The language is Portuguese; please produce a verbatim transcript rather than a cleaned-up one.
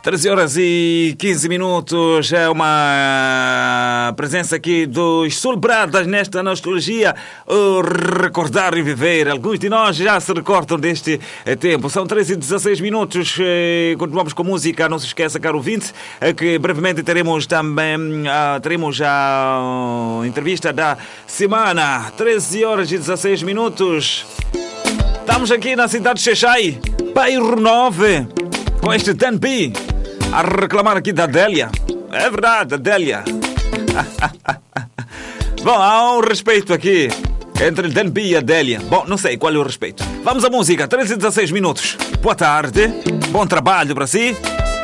treze horas e quinze minutos, é uma presença aqui dos Sulbradas nesta nostalgia, o recordar e viver. Alguns de nós já se recordam deste tempo. São treze e dezasseis minutos, continuamos com música. Não se esqueça, caro ouvinte, que brevemente teremos também teremos a entrevista da semana. treze horas e dezasseis minutos. Estamos aqui na cidade de Xaixai, Bairro nove, com este Dan B a reclamar aqui da Adélia. É verdade, Adélia. Bom, há um respeito aqui entre Dan B e Adélia. Bom, não sei qual é o respeito. Vamos à música, treze e dezasseis minutos. Boa tarde, bom trabalho para si.